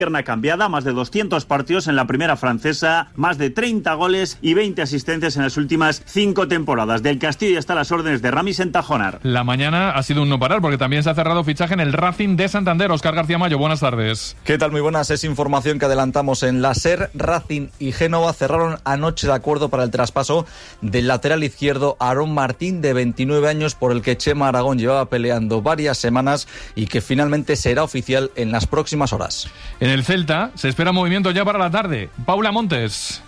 Pierna cambiada, más de 200 partidos en la primera francesa, más de 30 goles y 20 asistencias en las últimas 5 temporadas. Del Castillo está a las órdenes de Ramis en Tajonar. La mañana ha sido un no parar porque también se ha cerrado fichaje en el Racing de Santander. Óscar García Mayo, buenas tardes. ¿Qué tal? Muy buenas. Es información que adelantamos en la SER. Racing y Génova cerraron anoche de acuerdo para el traspaso del lateral izquierdo Aarón Martín, de 29 años, por el que Chema Aragón llevaba peleando varias semanas y que finalmente será oficial en las próximas horas. En el Celta se espera movimiento ya para la tarde. Paula Montes.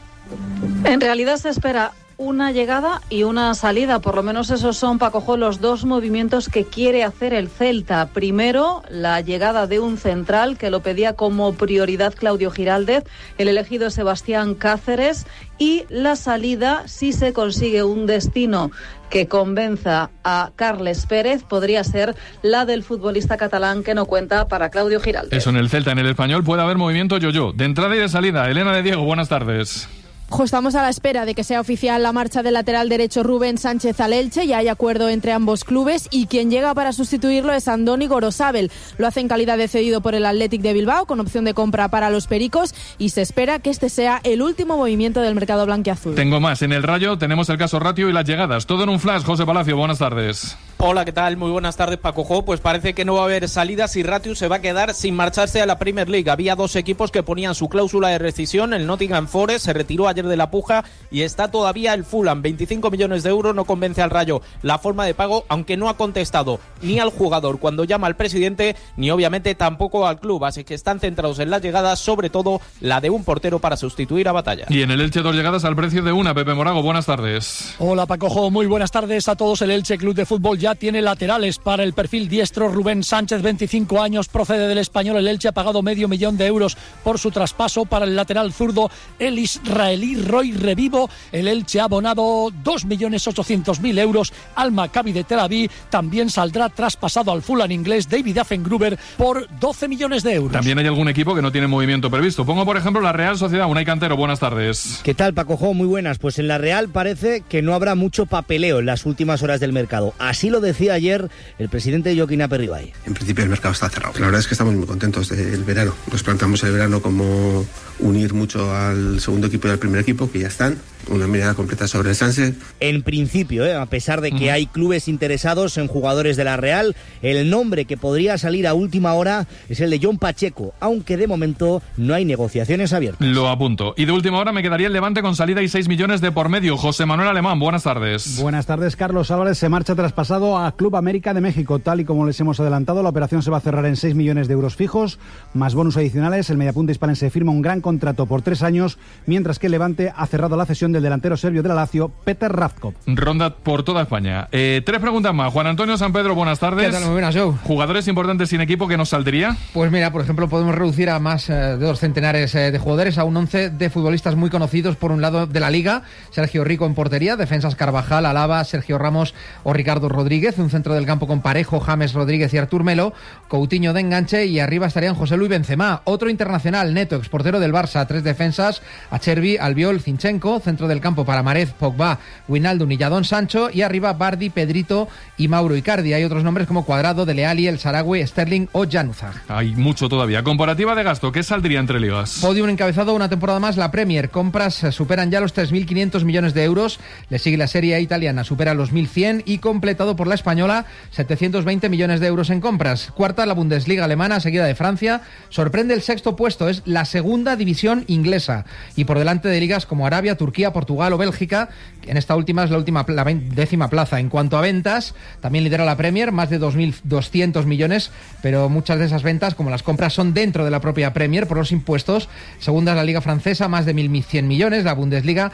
En realidad se espera una llegada y una salida, por lo menos esos son, Paco, los dos movimientos que quiere hacer el Celta. Primero, la llegada de un central que lo pedía como prioridad Claudio Giraldez, el elegido Sebastián Cáceres, y la salida, si se consigue un destino que convenza a Carles Pérez, podría ser la del futbolista catalán que no cuenta para Claudio Giraldez. Eso en el Celta. En el Español puede haber movimiento yo-yo, de entrada y de salida. Elena de Diego, buenas tardes. Estamos a la espera de que sea oficial la marcha del lateral derecho Rubén Sánchez al Elche. Ya hay acuerdo entre ambos clubes y quien llega para sustituirlo es Andoni Gorosabel. Lo hace en calidad de cedido por el Athletic de Bilbao, con opción de compra para los Pericos, y se espera que este sea el último movimiento del mercado blanquiazul. Tengo más. En el Rayo tenemos el caso Ratio y las llegadas. Todo en un flash. José Palacio, buenas tardes. Hola, ¿qué tal? Muy buenas tardes, Paco. Pues parece que no va a haber salidas y Ratio se va a quedar sin marcharse a la Premier League. Había dos equipos que ponían su cláusula de rescisión. El Nottingham Forest se retiró ayer de la puja y está todavía el Fulham. 25 millones de euros, no convence al Rayo la forma de pago, aunque no ha contestado ni al jugador cuando llama al presidente, ni obviamente tampoco al club. Así que están centrados en las llegadas, sobre todo la de un portero para sustituir a Batalla. Y en el Elche, dos llegadas al precio de una. Pepe Morago, buenas tardes. Hola, Paco, muy buenas tardes a todos. El Elche Club de Fútbol ya tiene laterales para el perfil diestro. Rubén Sánchez, 25 años, procede del Español. El Elche ha pagado $500,000 de euros por su traspaso. Para el lateral zurdo, el israelí Roy Revivo, el Elche ha abonado 2.800.000 euros al Maccabi de Tel Aviv. También saldrá traspasado al Fulham inglés David Affengruber por 12 millones de euros. También hay algún equipo que no tiene movimiento previsto. Pongo, por ejemplo, la Real Sociedad. Unai Cantero, buenas tardes. ¿Qué tal, Paco? Muy buenas. Pues en la Real parece que no habrá mucho papeleo en las últimas horas del mercado. Así lo decía ayer el presidente Joaquín Aperribay. En principio el mercado está cerrado. La verdad es que estamos muy contentos del verano. Nos planteamos el verano como unir mucho al segundo equipo y al primer equipo, que ya están. Una mirada completa sobre el Sanse. En principio, a pesar de que hay clubes interesados en jugadores de la Real, el nombre que podría salir a última hora es el de John Pacheco, aunque de momento no hay negociaciones abiertas. Lo apunto. Y de última hora me quedaría el Levante con salida y 6 millones de por medio. José Manuel Alemán, buenas tardes. Buenas tardes. Carlos Álvarez se marcha traspasado a Club América de México. Tal y como les hemos adelantado, la operación se va a cerrar en 6 millones de euros fijos, más bonus adicionales. El mediapunta hispalense firma un gran contrato por 3 años, mientras que el Levante ha cerrado la cesión del delantero serbio de la Lazio, Petar Ravkov. Ronda por toda España. 3 preguntas más. Juan Antonio San Pedro, buenas tardes. ¿Qué tal? Muy buenas, Joe. ¿Jugadores importantes sin equipo que nos saldría? Pues mira, por ejemplo, podemos reducir a más de 2 centenares de jugadores, a un 11 de futbolistas muy conocidos. Por un lado de la Liga, Sergio Rico en portería, defensas Carvajal, Alaba, Sergio Ramos o Ricardo Rodríguez, un centro del campo con Parejo, James Rodríguez y Artur Melo, Coutinho de enganche, y arriba estarían José Luis Benzema. Otro internacional, Neto, exportero del Barça, 3 defensas, Acherbi, Albiol, Zinchenko, centro del campo para Marez, Pogba, Wijnaldum y Jadon Sancho, y arriba Bardi, Pedrito y Mauro Icardi. Hay otros nombres como Cuadrado, Dele Alli, El Sarawi, Sterling o Januzaj. Hay mucho todavía. Comparativa de gasto, ¿qué saldría entre ligas? Podium encabezado una temporada más la Premier. Compras superan ya los 3.500 millones de euros. Le sigue la Serie A italiana, supera los 1.100, y completado por la española, 720 millones de euros en compras. Cuarta la Bundesliga alemana, seguida de Francia. Sorprende el sexto puesto, es la segunda división inglesa, y por delante de ligas como Arabia, Turquía, Portugal o Bélgica. En esta última es la 10ª plaza. En cuanto a ventas, también lidera la Premier, más de 2.200 millones, pero muchas de esas ventas, como las compras, son dentro de la propia Premier por los impuestos. Segunda es la Liga francesa, más de 1.100 millones, la Bundesliga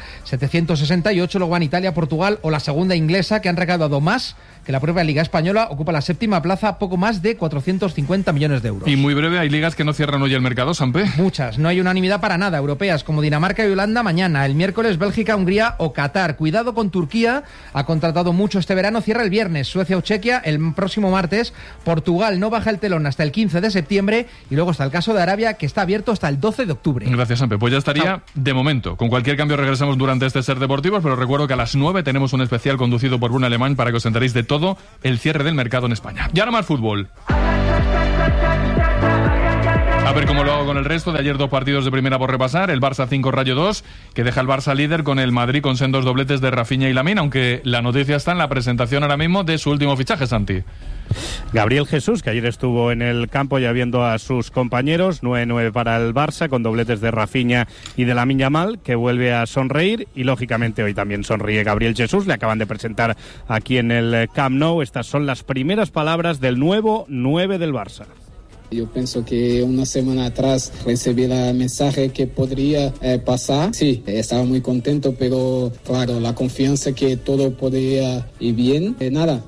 768, luego en Italia, Portugal o la segunda inglesa, que han recaudado más que la propia Liga española. Ocupa la 7ª plaza, poco más de 450 millones de euros. Y muy breve, ¿hay ligas que no cierran hoy el mercado, Sampe? Muchas, no hay unanimidad para nada. Europeas como Dinamarca y Holanda mañana, el miércoles Bélgica, Hungría o Qatar. Cuidado con Turquía, ha contratado mucho este verano, cierra el viernes. Suecia o Chequia el próximo martes. Portugal no baja el telón hasta el 15 de septiembre, y luego está el caso de Arabia, que está abierto hasta el 12 de octubre. Gracias, Sampe. Pues ya estaría. Chao. De momento. Con cualquier cambio regresamos durante este Ser Deportivos, pero recuerdo que a las 9 tenemos un especial conducido por Bruno Alemán para que os enteréis de todo el cierre del mercado en España. Ya no más fútbol. A ver cómo lo hago con el resto. De ayer 2 partidos de primera por repasar. El Barça 5, Rayo 2, que deja el Barça líder con el Madrid con sendos dobletes de Rafinha y Lamine, aunque la noticia está en la presentación ahora mismo de su último fichaje, Santi. Gabriel Jesús, que ayer estuvo en el campo ya viendo a sus compañeros, 9-9 para el Barça, con dobletes de Rafinha y de Lamine Yamal, que vuelve a sonreír, y lógicamente hoy también sonríe Gabriel Jesús. Le acaban de presentar aquí en el Camp Nou. Estas son las primeras palabras del nuevo 9 del Barça. Yo pienso que una semana atrás recibí el mensaje que podría pasar. Sí, estaba muy contento, pero claro, la confianza que todo podría ir bien. Nada,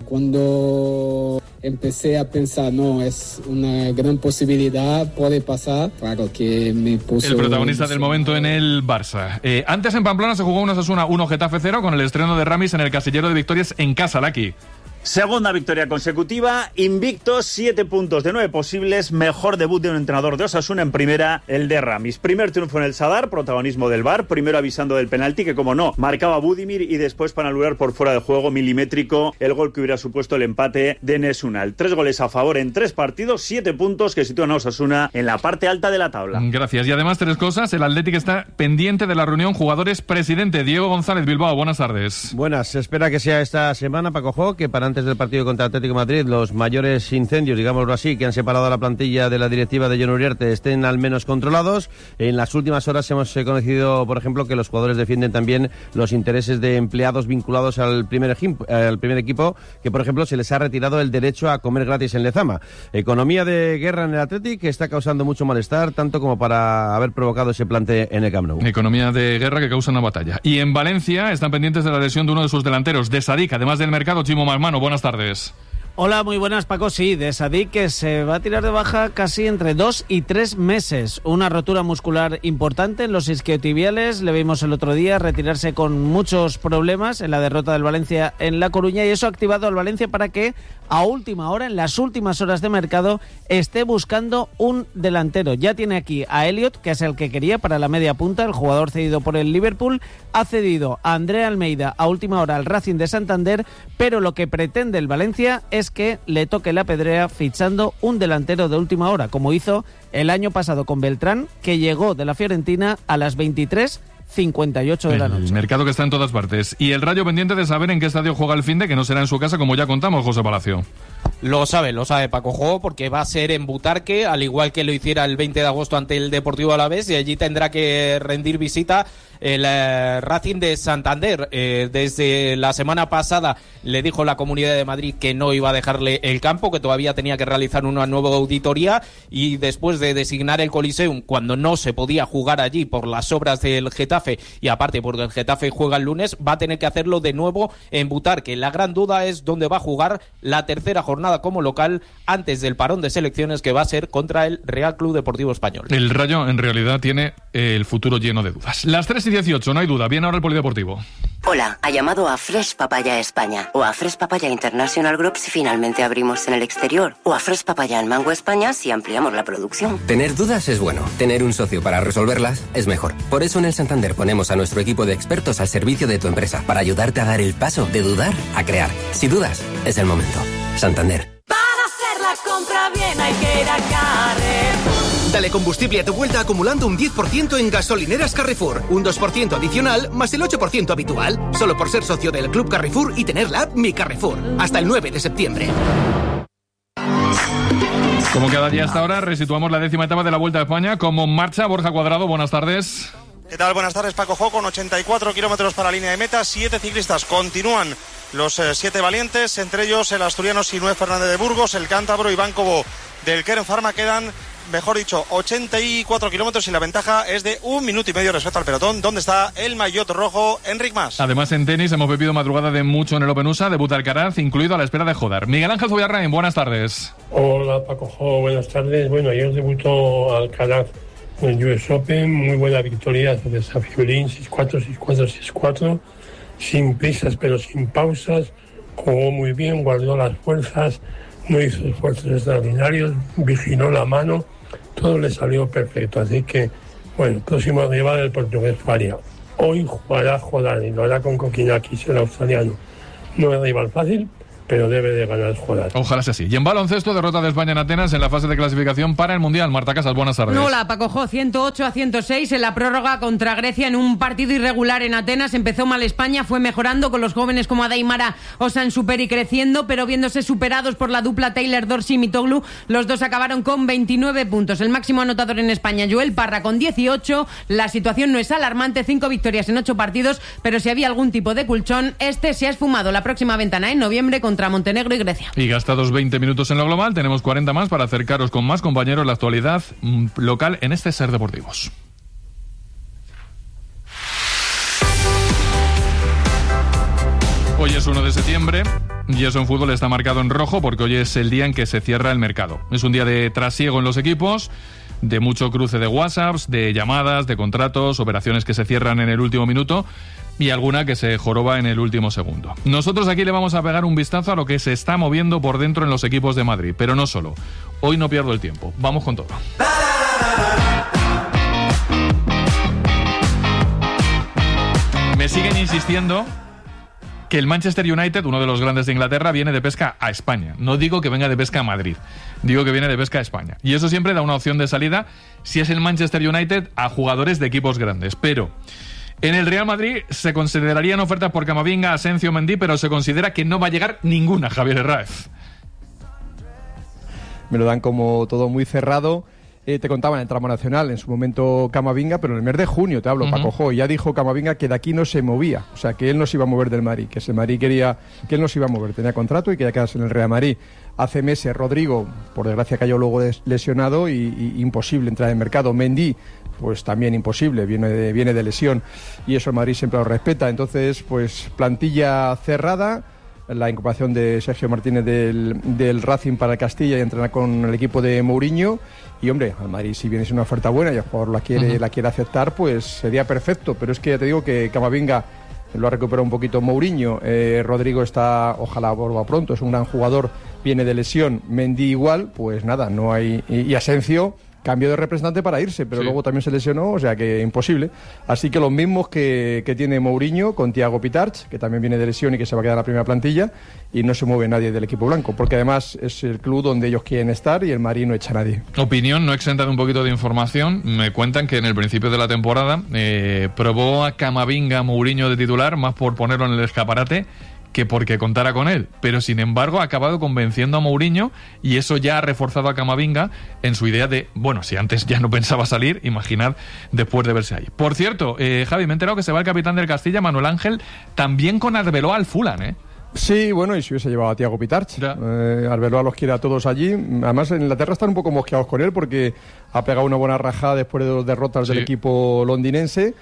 cuando empecé a pensar, no, es una gran posibilidad, puede pasar, claro que me puso... El protagonista del momento en el Barça. Antes en Pamplona se jugó un Osasuna 1 Getafe 0 con el estreno de Ramis en el casillero de victorias en casa, Laki. Segunda victoria consecutiva, invictos, 7 puntos de 9 posibles, mejor debut de un entrenador de Osasuna en primera, el de Ramis. Primer triunfo en el Sadar, protagonismo del VAR, primero avisando del penalti que, como no, marcaba Budimir, y después para anular por fuera de juego milimétrico el gol que hubiera supuesto el empate de Enes Unal. 3 goles a favor en 3 partidos, 7 puntos que sitúan a Osasuna en la parte alta de la tabla. Gracias. Y además 3 cosas, el Athletic está pendiente de la reunión jugadores-presidente. Diego González, Bilbao, buenas tardes. Buenas, se espera que sea esta semana, Paco Jo, que para antes del partido contra Atlético de Madrid, los mayores incendios, digámoslo así, que han separado a la plantilla de la directiva de Jon Uriarte estén al menos controlados. En las últimas horas hemos conocido, por ejemplo, que los jugadores defienden también los intereses de empleados vinculados al primer equipo, que por ejemplo se les ha retirado el derecho a comer gratis en Lezama. Economía de guerra en el Athletic que está causando mucho malestar, tanto como para haber provocado ese plante en el Camp Nou. Economía de guerra que causa una batalla. Y en Valencia están pendientes de la lesión de uno de sus delanteros, de Sadik, además del mercado. Chimo Malmano, buenas tardes. Hola, muy buenas, Paco. Sí, de Sadik, que se va a tirar de baja casi entre 2 y 3 meses. Una rotura muscular importante en los isquiotibiales. Le vimos el otro día retirarse con muchos problemas en la derrota del Valencia en La Coruña, y eso ha activado al Valencia para que a última hora, en las últimas horas de mercado, esté buscando un delantero. Ya tiene aquí a Elliot, que es el que quería para la media punta, el jugador cedido por el Liverpool. Ha cedido a André Almeida a última hora al Racing de Santander, pero lo que pretende el Valencia es que le toque la pedrea fichando un delantero de última hora, como hizo el año pasado con Beltrán, que llegó de la Fiorentina a las 23:58 de la noche. El mercado que está en todas partes. Y el Rayo pendiente de saber en qué estadio juega el finde, que no será en su casa, como ya contamos, José Palacio. Lo sabe Paco Jo, porque va a ser en Butarque, al igual que lo hiciera el 20 de agosto ante el Deportivo Alavés, y allí tendrá que rendir visita el Racing de Santander. Desde la semana pasada le dijo la Comunidad de Madrid que no iba a dejarle el campo, que todavía tenía que realizar una nueva auditoría, y después de designar el Coliseum cuando no se podía jugar allí por las obras del Getafe, y aparte porque el Getafe juega el lunes, va a tener que hacerlo de nuevo en Butarque. La gran duda es dónde va a jugar la tercera jornada como local antes del parón de selecciones, que va a ser contra el Real Club Deportivo Español. El Rayo en realidad tiene el futuro lleno de dudas. Las 3:18, no hay duda. Viene ahora el Polideportivo. Hola, ha llamado a Fresh Papaya España o a Fresh Papaya International Group si finalmente abrimos en el exterior, o a Fresh Papaya en Mango España si ampliamos la producción. Tener dudas es bueno, tener un socio para resolverlas es mejor. Por eso en el Santander ponemos a nuestro equipo de expertos al servicio de tu empresa, para ayudarte a dar el paso de dudar a crear. Si dudas, es el momento. Santander. Para hacer la compra bien hay que ir a Carrefour. Dale combustible a tu vuelta acumulando un 10% en gasolineras Carrefour. Un 2% adicional más el 8% habitual. Solo por ser socio del Club Carrefour y tener la app Mi Carrefour. Hasta el 9 de septiembre. Como cada día hasta ahora, resituamos la 10ª etapa de la Vuelta a España. Como marcha, Borja Cuadrado, buenas tardes. ¿Qué tal? Buenas tardes, Paco Jo, con 84 kilómetros para la línea de meta. 7 ciclistas continúan los 7 valientes, entre ellos el asturiano Sinué Fernández de Burgos, el cántabro Iván Cobo del Keren Pharma. Quedan, mejor dicho, 84 kilómetros y la ventaja es de 1 minuto y medio respecto al pelotón. ¿Dónde está el maillot rojo? Enric Mas. Además, en tenis hemos vivido madrugada de mucho en el Open USA, debuta Alcaraz, incluido a la espera de Jodar. Miguel Ángel Zubiarrain, buenas tardes. Hola, Paco Jo, buenas tardes. Bueno, ayer debutó Alcaraz en el US Open, muy buena victoria de Safiulín, 6-4, 6-4, 6-4, sin prisas pero sin pausas, jugó muy bien, guardó las fuerzas, no hizo esfuerzos extraordinarios, vigiló la mano, todo le salió perfecto, así que, bueno, próximo rival el portugués Faria. Hoy jugará Jodar y lo hará con Kokinakis, el australiano. No es rival fácil, pero debe de ganar Juárez. Ojalá sea así. Y en baloncesto, derrota de España en Atenas en la fase de clasificación para el Mundial. Marta Casas, buenas tardes. Hola, Paco. 108-106 en la prórroga contra Grecia en un partido irregular en Atenas. Empezó mal España, fue mejorando con los jóvenes como Adaimara Osansuperi creciendo, pero viéndose superados por la dupla Taylor Dorsey y Mitoglu, los dos acabaron con 29 puntos. El máximo anotador en España, Joel Parra, con 18. La situación no es alarmante, 5 victorias en 8 partidos, pero si había algún tipo de colchón, este se ha esfumado. La próxima ventana en noviembre contra Montenegro y Grecia. Y gastados 20 minutos en lo global, tenemos 40 más para acercaros con más compañeros la actualidad local en este Ser Deportivos. Hoy es 1 de septiembre y eso en fútbol está marcado en rojo porque hoy es el día en que se cierra el mercado. Es un día de trasiego en los equipos, de mucho cruce de WhatsApps, de llamadas, de contratos, operaciones que se cierran en el último minuto y alguna que se joroba en el último segundo. Nosotros aquí le vamos a pegar un vistazo a lo que se está moviendo por dentro en los equipos de Madrid, pero no solo. Hoy no pierdo el tiempo. Vamos con todo. Me siguen insistiendo que el Manchester United, uno de los grandes de Inglaterra, viene de pesca a España. No digo que venga de pesca a Madrid, digo que viene de pesca a España. Y eso siempre da una opción de salida, si es el Manchester United, a jugadores de equipos grandes. Pero en el Real Madrid se considerarían ofertas por Camavinga, Asensio, Mendy, pero se considera que no va a llegar ninguna, Javier Herráez. Me lo dan como todo muy cerrado. Te contaba en el tramo nacional, en su momento Camavinga, pero en el mes de junio, te hablo, Paco Jo, ya dijo Camavinga que de aquí no se movía, o sea, que él no se iba a mover del Madrid, que si el Madrid quería que él no se iba a mover, tenía contrato y quería quedarse en el Real Madrid. Hace meses Rodrigo, por desgracia, cayó luego lesionado y imposible entrar en el mercado. Mendy, pues también imposible, viene de lesión y eso el Madrid siempre lo respeta. Entonces, pues plantilla cerrada, la incorporación de Sergio Martínez del Racing para Castilla y entrenar con el equipo de Mourinho. Y hombre, al Madrid si viene una oferta buena y el jugador la quiere aceptar, pues sería perfecto. Pero es que ya te digo que Camavinga lo ha recuperado un poquito Mourinho. Rodrigo está, ojalá vuelva pronto, es un gran jugador, viene de lesión. Mendy igual, pues nada, no hay. Y Asensio cambio de representante para irse, pero luego también se lesionó, o sea que imposible. Así que los mismos que tiene Mourinho con Thiago Pitarch, que también viene de lesión y que se va a quedar en la primera plantilla, y no se mueve nadie del equipo blanco, porque además es el club donde ellos quieren estar y el Madrid no echa a nadie. Opinión no exenta de un poquito de información. Me cuentan que en el principio de la temporada probó a Camavinga Mourinho de titular, más por ponerlo en el escaparate que porque contara con él, pero sin embargo ha acabado convenciendo a Mourinho y eso ya ha reforzado a Camavinga en su idea de, bueno, si antes ya no pensaba salir, imaginad después de verse ahí. Por cierto, Javi, me he enterado que se va el capitán del Castilla, Manuel Ángel, también con Arbeloa al Fulham, Sí, bueno, y si hubiese llevado a Thiago Pitarch. Arbeloa los quiere a todos allí. Además, en Inglaterra están un poco mosqueados con él porque ha pegado una buena rajada después de 2 derrotas del equipo londinense.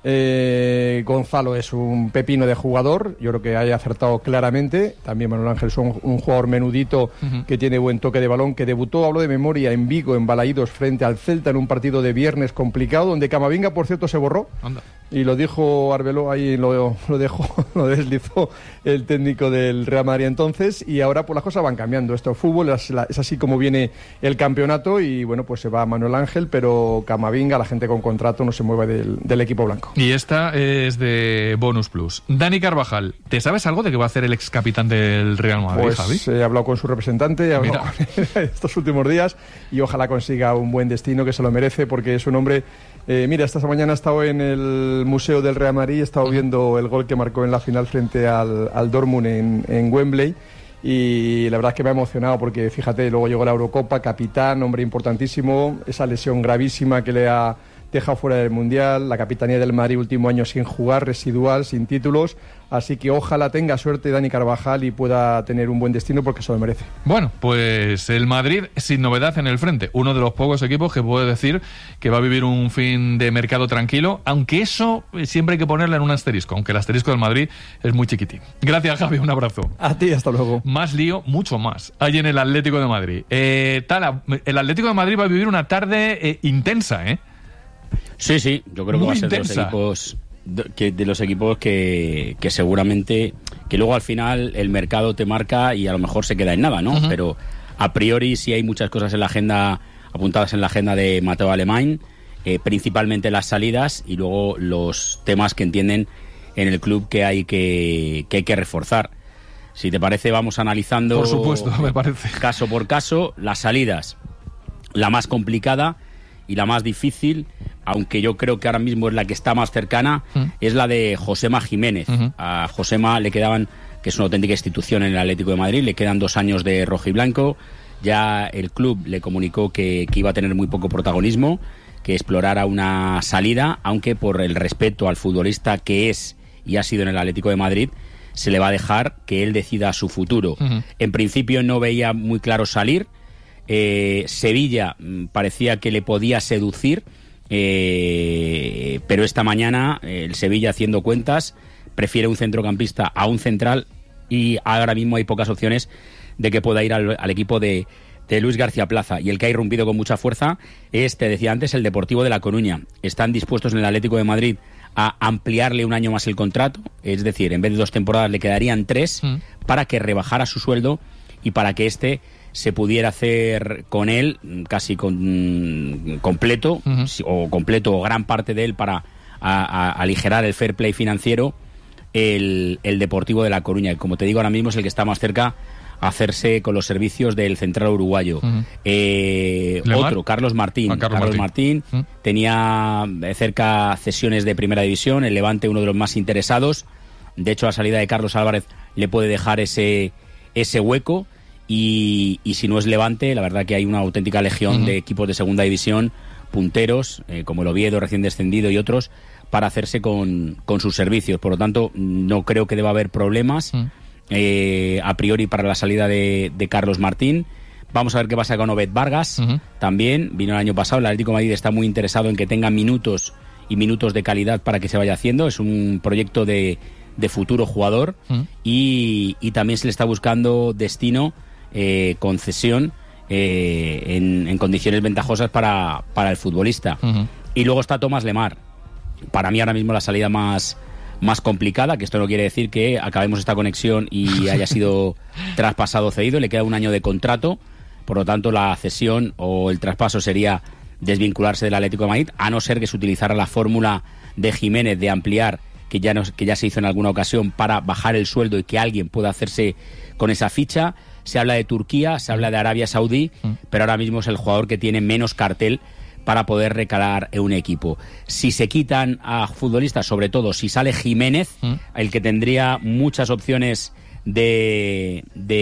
Gonzalo es un pepino de jugador, yo creo que haya acertado claramente. También Manuel Ángel es un jugador menudito que tiene buen toque de balón, que debutó, hablo de memoria, en Vigo, en Balaídos, frente al Celta en un partido de viernes complicado, donde Camavinga, por cierto, se borró. Anda. Y lo dijo Arbeloa ahí, lo deslizó el técnico del Real Madrid entonces, y ahora pues las cosas van cambiando. Esto es fútbol, es así como viene el campeonato, y bueno, pues se va Manuel Ángel, pero Camavinga, la gente con contrato, no se mueve del equipo blanco. Y esta es de Bonus Plus. Dani Carvajal, ¿te sabes algo de que va a hacer el ex capitán del Real Madrid, pues, Javi? He hablado con su representante, he hablado con él estos últimos días, y ojalá consiga un buen destino, que se lo merece, porque es un hombre... mira, esta mañana he estado en el Museo del Real Madrid, he estado viendo el gol que marcó en la final frente al Dortmund en Wembley, y la verdad es que me ha emocionado porque, fíjate, luego llegó la Eurocopa, capitán, hombre importantísimo, esa lesión gravísima que le ha dejado fuera del Mundial, la capitanía del Madrid último año sin jugar, residual, sin títulos, así que ojalá tenga suerte Dani Carvajal y pueda tener un buen destino porque se lo merece. Bueno, pues el Madrid sin novedad en el frente, uno de los pocos equipos que puede decir que va a vivir un fin de mercado tranquilo, aunque eso siempre hay que ponerle en un asterisco, aunque el asterisco del Madrid es muy chiquitín. Gracias, Javi, un abrazo. A ti, hasta luego. Más lío, mucho más, hay en el Atlético de Madrid. Tala, el Atlético de Madrid va a vivir una tarde intensa, Sí, yo creo que va a ser de los equipos que seguramente, que luego al final el mercado te marca y a lo mejor se queda en nada, ¿no? Pero a priori sí hay muchas cosas en la agenda, apuntadas en la agenda de Mateo Alemán, principalmente las salidas y luego los temas que entienden en el club que hay que reforzar. Si te parece, vamos analizando, por supuesto, me parece, caso por caso, las salidas. La más complicada y la más difícil, aunque yo creo que ahora mismo es la que está más cercana, es la de Josema Jiménez. A Josema le quedaban, que es una auténtica institución en el Atlético de Madrid, le quedan 2 años de rojiblanco. Ya el club le comunicó que iba a tener muy poco protagonismo, que explorara una salida, aunque por el respeto al futbolista que es y ha sido en el Atlético de Madrid, se le va a dejar que él decida su futuro. En principio no veía muy claro salir. Sevilla parecía que le podía seducir, pero esta mañana el Sevilla, haciendo cuentas, prefiere un centrocampista a un central, y ahora mismo hay pocas opciones de que pueda ir al equipo de Luis García Plaza. Y el que ha irrumpido con mucha fuerza es, te decía antes, el Deportivo de La Coruña. Están dispuestos en el Atlético de Madrid a ampliarle un año más el contrato, es decir, en vez de 2 temporadas le quedarían 3, para que rebajara su sueldo y para que se pudiera hacer con él casi completo, o gran parte de él, para aligerar el fair play financiero, el Deportivo de La Coruña, que, como te digo, ahora mismo es el que está más cerca a hacerse con los servicios del central uruguayo. Otro, Carlos Martín. Carlos Martín tenía cerca cesiones de primera división, el Levante uno de los más interesados. De hecho, la salida de Carlos Álvarez le puede dejar ese hueco. Y si no es Levante, la verdad que hay una auténtica legión de equipos de segunda división, punteros, como el Oviedo, recién descendido, y otros, para hacerse con sus servicios. Por lo tanto, no creo que deba haber problemas a priori para la salida de Carlos Martín. Vamos a ver qué pasa con Obed Vargas. También vino el año pasado. El Atlético de Madrid está muy interesado en que tenga minutos y minutos de calidad para que se vaya haciendo. Es un proyecto de futuro jugador, y también se le está buscando destino, concesión, en condiciones ventajosas para el futbolista. Y luego está Tomás Lemar. Para mí ahora mismo la salida más complicada, que esto no quiere decir que acabemos esta conexión y haya sido traspasado o cedido. Le queda 1 año de contrato, por lo tanto la cesión o el traspaso sería desvincularse del Atlético de Madrid, a no ser que se utilizara la fórmula de Jiménez de ampliar, que ya se hizo en alguna ocasión, para bajar el sueldo y que alguien pueda hacerse con esa ficha. Se habla de Turquía, se habla de Arabia Saudí, pero ahora mismo es el jugador que tiene menos cartel para poder recalar en un equipo. Si se quitan a futbolistas, sobre todo si sale Jiménez, el que tendría muchas opciones de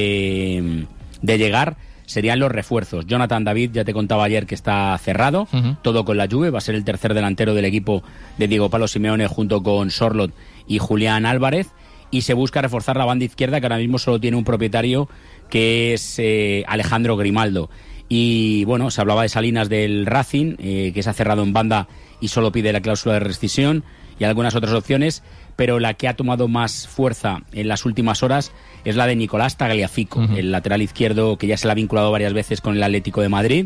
llegar, serían los refuerzos. Jonathan David, ya te contaba ayer que está cerrado, todo con la Juve, va a ser el tercer delantero del equipo de Diego Pablo Simeone, junto con Sorloth y Julián Álvarez, y se busca reforzar la banda izquierda, que ahora mismo solo tiene un propietario, que es Alejandro Grimaldo. Y bueno, se hablaba de Salinas del Racing, que se ha cerrado en banda y solo pide la cláusula de rescisión, y algunas otras opciones, pero la que ha tomado más fuerza en las últimas horas es la de Nicolás Tagliafico, el lateral izquierdo, que ya se le ha vinculado varias veces con el Atlético de Madrid,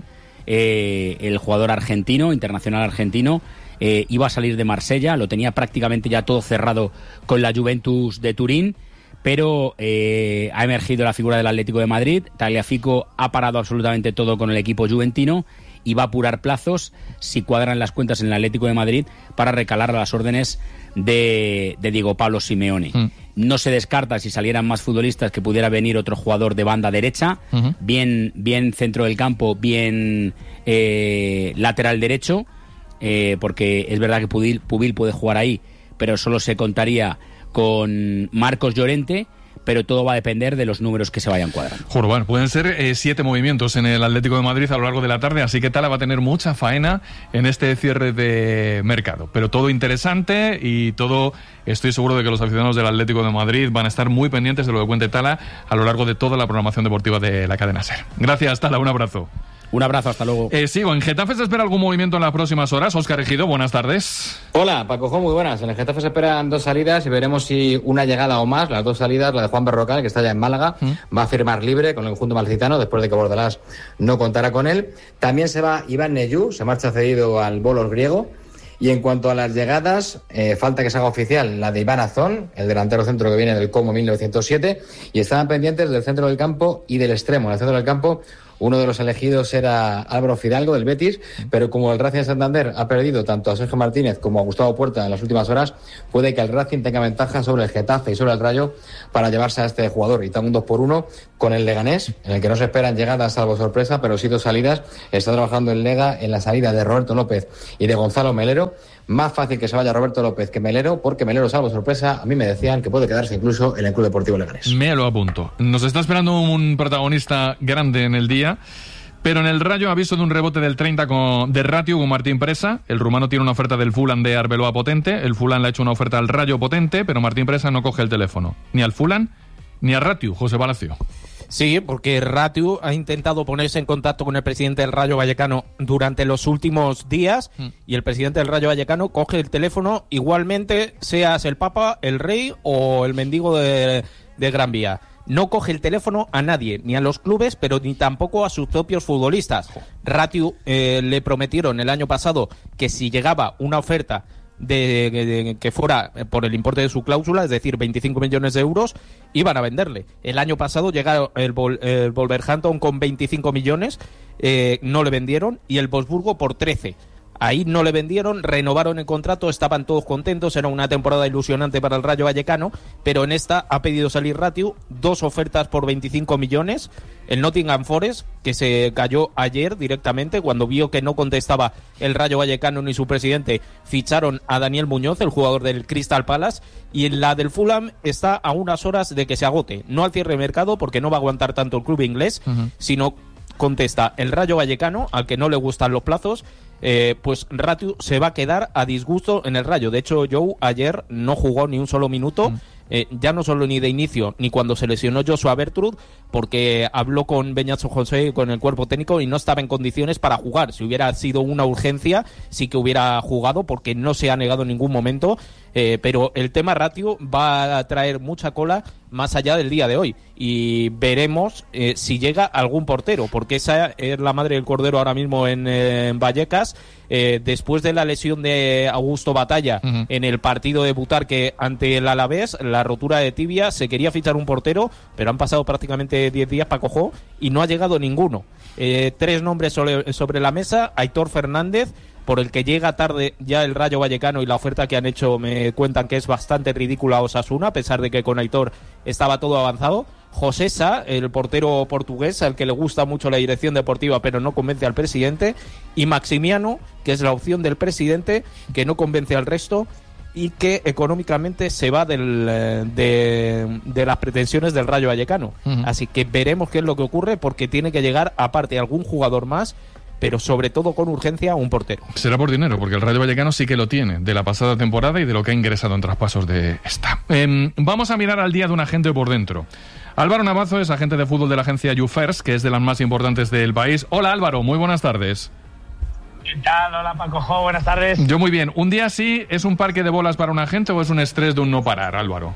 el jugador argentino, internacional argentino. Iba a salir de Marsella, lo tenía prácticamente ya todo cerrado con la Juventus de Turín, pero ha emergido la figura del Atlético de Madrid. Tagliafico ha parado absolutamente todo con el equipo juventino y va a apurar plazos, si cuadran las cuentas en el Atlético de Madrid, para recalar a las órdenes de Diego Pablo Simeone. No se descarta, si salieran más futbolistas, que pudiera venir otro jugador de banda derecha, bien centro del campo, bien lateral derecho, porque es verdad que Pubil puede jugar ahí, pero solo se contaría con Marcos Llorente, pero todo va a depender de los números que se vayan cuadrando. Bueno, pueden ser 7 movimientos en el Atlético de Madrid a lo largo de la tarde, así que Tala va a tener mucha faena en este cierre de mercado. Pero todo interesante, y todo, estoy seguro de que los aficionados del Atlético de Madrid van a estar muy pendientes de lo que cuente Tala a lo largo de toda la programación deportiva de la cadena SER. Gracias, Tala, un abrazo. Un abrazo, hasta luego. Sigo, en Getafe se espera algún movimiento en las próximas horas. Óscar Ejido, buenas tardes. Hola, Paco Jo, muy buenas. En el Getafe se esperan 2 salidas y veremos si una llegada o más. Las 2 salidas, la de Juan Berrocal, que está ya en Málaga, va a firmar libre con el conjunto malcitano después de que Bordalás no contara con él. También se va Iván Neyú, se marcha cedido al Bolos griego. Y en cuanto a las llegadas, falta que se haga oficial la de Iván Azón, el delantero centro que viene del Como 1907, y estaban pendientes del centro del campo y del extremo. En el centro del campo, Uno de los elegidos era Álvaro Fidalgo del Betis, pero como el Racing de Santander ha perdido tanto a Sergio Martínez como a Gustavo Puerta en las últimas horas, puede que el Racing tenga ventaja sobre el Getafe y sobre el Rayo para llevarse a este jugador. Y está un 2-1 con el Leganés, en el que no se esperan llegadas salvo sorpresa, pero sí 2 salidas. Está trabajando el Lega en la salida de Roberto López y de Gonzalo Melero. Más fácil que se vaya Roberto López que Melero, porque Melero, salvo sorpresa, a mí me decían que puede quedarse incluso en el Club Deportivo Leganés. Me lo apunto. Nos está esperando un protagonista grande en el día, pero en el Rayo aviso de un rebote del 30 de Ratiu con Martín Presa. El rumano tiene una oferta del Fulham de Arbeloa potente, el Fulham le ha hecho una oferta al Rayo potente, pero Martín Presa no coge el teléfono, ni al Fulham ni a Ratiu, José Palacio. Sí, porque Ratiu ha intentado ponerse en contacto con el presidente del Rayo Vallecano durante los últimos días y el presidente del Rayo Vallecano coge el teléfono igualmente, seas el Papa, el Rey o el mendigo de Gran Vía. No coge el teléfono a nadie, ni a los clubes, pero ni tampoco a sus propios futbolistas. Ratiu le prometieron el año pasado que si llegaba una oferta de que fuera por el importe de su cláusula, es decir, 25 millones de euros, iban a venderle. El año pasado llegó el Wolverhampton con 25 millones, no le vendieron, y el Wolfsburgo por 13. Ahí no le vendieron, renovaron el contrato, estaban todos contentos, era una temporada ilusionante para el Rayo Vallecano, pero en esta ha pedido salir Ratiu, 2 ofertas por 25 millones, el Nottingham Forest, que se cayó ayer directamente cuando vio que no contestaba el Rayo Vallecano ni su presidente, ficharon a Daniel Muñoz, el jugador del Crystal Palace, y en la del Fulham está a unas horas de que se agote, no al cierre de mercado porque no va a aguantar tanto el club inglés, sino contesta el Rayo Vallecano, al que no le gustan los plazos, pues Ratiu se va a quedar a disgusto en el Rayo. De hecho, Joe ayer no jugó ni un solo minuto, ya no solo ni de inicio ni cuando se lesionó Joshua Bertrud, porque habló con Beñazo José, con el cuerpo técnico, y no estaba en condiciones para jugar. Si hubiera sido una urgencia, sí que hubiera jugado, porque no se ha negado en ningún momento, pero el tema Ratiu va a traer mucha cola más allá del día de hoy, y veremos si llega algún portero, porque esa es la madre del cordero ahora mismo en Vallecas. Después de la lesión de Augusto Batalla en el partido de Butarque ante el Alavés, la rotura de tibia, se quería fichar un portero, pero han pasado prácticamente 10 días para Cojó y no ha llegado ninguno. 3 nombres sobre la mesa: Aitor Fernández, por el que llega tarde ya el Rayo Vallecano, y la oferta que han hecho me cuentan que es bastante ridícula a Osasuna, a pesar de que con Aitor estaba todo avanzado. José Sá, el portero portugués, al que le gusta mucho la dirección deportiva pero no convence al presidente, y Maximiano, que es la opción del presidente, que no convence al resto y que económicamente se va de las pretensiones del Rayo Vallecano. Así que veremos qué es lo que ocurre, porque tiene que llegar aparte algún jugador más, pero sobre todo con urgencia un portero. Será por dinero, porque el Rayo Vallecano sí que lo tiene, de la pasada temporada y de lo que ha ingresado en traspasos de esta. Vamos a mirar al día de un agente por dentro. Álvaro Navazo es agente de fútbol de la agencia YouFirst, que es de las más importantes del país. Hola Álvaro, muy buenas tardes. ¿Qué tal? Hola Paco Jo, buenas tardes. Yo muy bien. ¿Un día así es un parque de bolas para un agente o es un estrés de un no parar, Álvaro?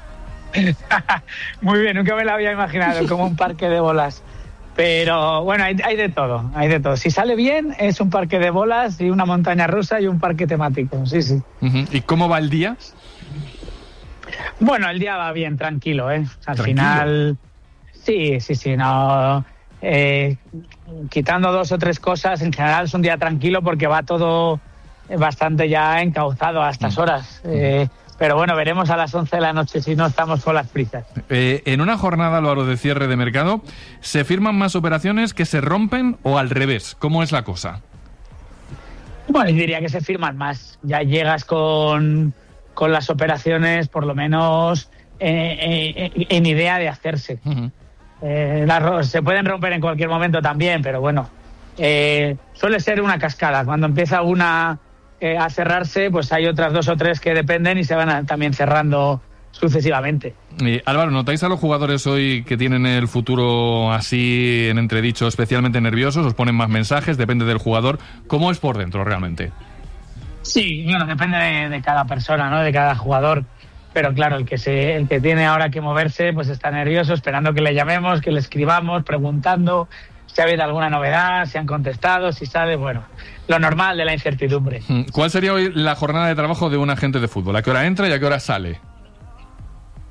Muy bien, nunca me lo había imaginado como un parque de bolas. Pero bueno, hay de todo, hay de todo. Si sale bien, es un parque de bolas y una montaña rusa y un parque temático, sí, sí. ¿Y cómo va el día? Bueno, el día va bien, tranquilo, ¿eh? Al ¿Tranquilo? final, sí, no... quitando 2 o 3 cosas, en general es un día tranquilo porque va todo bastante ya encauzado a estas horas. Pero bueno, veremos a las 11 de la noche si no estamos con las prisas. En una jornada, Álvaro, de cierre de mercado, ¿se firman más operaciones que se rompen o al revés? ¿Cómo es la cosa? Bueno, yo diría que se firman más. Ya llegas con las operaciones, por lo menos en idea de hacerse. Se pueden romper en cualquier momento también, pero bueno, suele ser una cascada. Cuando empieza una a cerrarse, pues hay otras 2 o 3 que dependen y se van también cerrando sucesivamente. Álvaro, ¿notáis a los jugadores hoy que tienen el futuro así en entredicho especialmente nerviosos? ¿Os ponen más mensajes? Depende del jugador. ¿Cómo es por dentro realmente? Sí, bueno, depende de cada persona, ¿no? De cada jugador. Pero claro, el que tiene ahora que moverse, pues está nervioso, esperando que le llamemos, que le escribamos, preguntando si ha habido alguna novedad, si han contestado, si sabe, bueno, lo normal de la incertidumbre. ¿Cuál sería hoy la jornada de trabajo de un agente de fútbol? ¿A qué hora entra y a qué hora sale?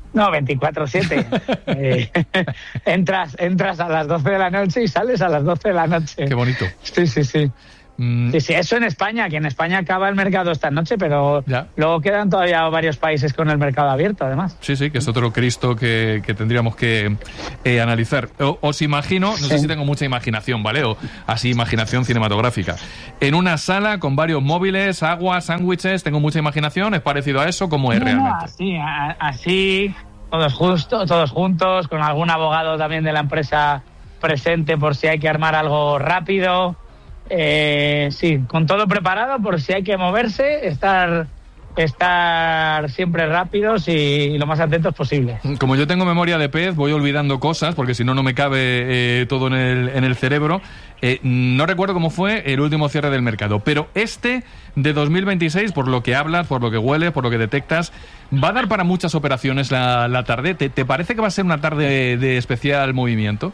No, 24/7. Entras a las 12 de la noche y sales a las 12 de la noche. Qué bonito. Sí. Sí, eso en España, que en España acaba el mercado esta noche, pero luego quedan todavía varios países con el mercado abierto, además. Sí, que es otro Cristo que tendríamos que analizar. Os imagino, no sé si tengo mucha imaginación, ¿vale? O así imaginación cinematográfica. En una sala con varios móviles, agua, sándwiches, tengo mucha imaginación, ¿es parecido a eso? ¿Cómo es realmente? Así, todos juntos, con algún abogado también de la empresa presente por si hay que armar algo rápido. Sí, con todo preparado por si hay que moverse, estar siempre rápidos y lo más atentos posible. Como yo tengo memoria de pez, voy olvidando cosas porque si no, no me cabe todo en el cerebro. No recuerdo cómo fue el último cierre del mercado, pero este de 2026, por lo que hablas, por lo que hueles, por lo que detectas, ¿va a dar para muchas operaciones la tarde? ¿Te parece que va a ser una tarde de especial movimiento?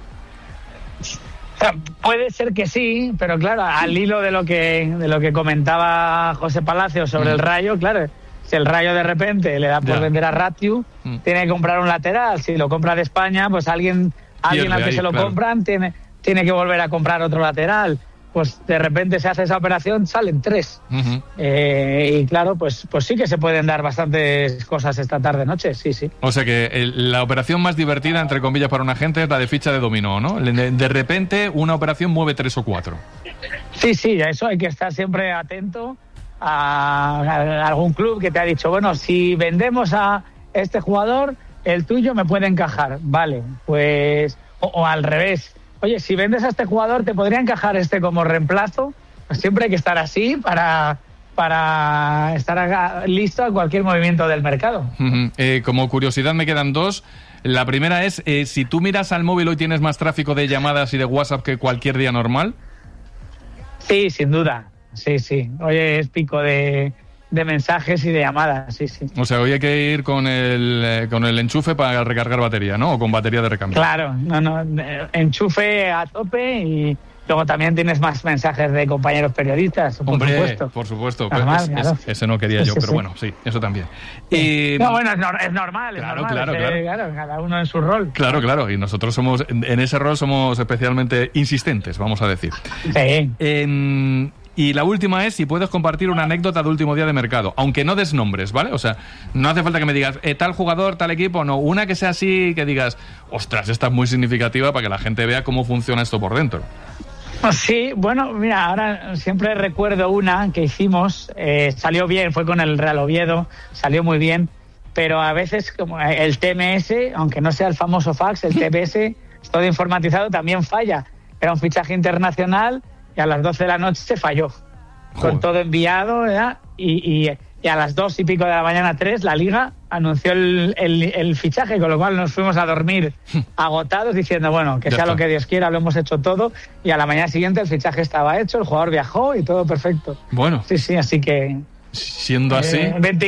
Puede ser que sí, pero claro, al hilo de lo que comentaba José Palacio sobre el Rayo, claro, si el Rayo de repente le da por vender a Ratiu, tiene que comprar un lateral. Si lo compra de España, pues alguien al que se lo compran tiene que volver a comprar otro lateral. Pues de repente se hace esa operación, salen 3. Y claro, pues sí que se pueden dar bastantes cosas esta tarde-noche, sí. O sea que la operación más divertida, entre comillas, para un agente es la de ficha de dominó, ¿no? De repente una operación mueve 3 o 4. Sí, a eso hay que estar siempre atento a algún club que te ha dicho, bueno, si vendemos a este jugador, el tuyo me puede encajar. Vale, pues... O al revés. Oye, si vendes a este jugador, ¿te podría encajar este como reemplazo? Pues siempre hay que estar así para estar listo a cualquier movimiento del mercado. Como curiosidad me quedan 2. La primera es, si tú miras al móvil hoy tienes más tráfico de llamadas y de WhatsApp que cualquier día normal. Sí, sin duda. Sí. Hoy es pico de mensajes y de llamadas, sí. O sea, hoy hay que ir con el enchufe para recargar batería, ¿no? O con batería de recambio. Claro, enchufe a tope y luego también tienes más mensajes de compañeros periodistas, por supuesto. Normal, claro. Ese no quería yo, pero bueno, sí, eso también. Es normal. Claro. Cada uno en su rol. Claro, y nosotros en ese rol somos especialmente insistentes, vamos a decir. Sí. Y la última es si puedes compartir una anécdota de último día de mercado, aunque no des nombres, ¿vale? O sea, no hace falta que me digas tal jugador, tal equipo, no. Una que sea así, que digas, ostras, esta es muy significativa para que la gente vea cómo funciona esto por dentro. Sí, bueno, mira, ahora siempre recuerdo una que hicimos, salió bien, fue con el Real Oviedo, salió muy bien, pero a veces como el TMS, aunque no sea el famoso fax, el TMS, es todo informatizado, también falla. Era un fichaje internacional y a las 12 de la noche se falló. Joder. Con todo enviado, ¿verdad? Y a las 2 y pico de la mañana, 3, la Liga anunció el fichaje, con lo cual nos fuimos a dormir agotados diciendo, bueno, que sea lo que Dios quiera, lo hemos hecho todo, y a la mañana siguiente el fichaje estaba hecho, el jugador viajó y todo perfecto. Bueno. Sí, así que... Siendo así...